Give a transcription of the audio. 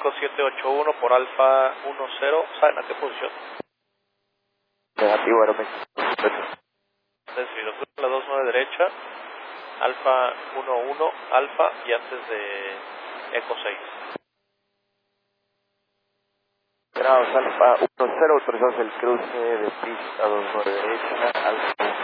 781 por Alfa 10, ¿saben a qué posición? Negativo, Aeroméxico. Recibido, la 29 derecha, Alfa 11, Alfa y antes de Eco 6. Grados Alfa 10, autorizados el cruce de pista 29 derecha, Alfa